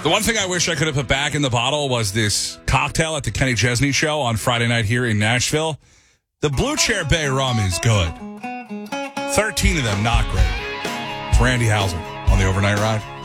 The one thing I wish I could have put back in the bottle was this cocktail at the Kenny Chesney show on Friday night here in Nashville. The Blue Chair Bay rum is good. 13 of them, not great. It's Randy Hauser on the Overnight Ride.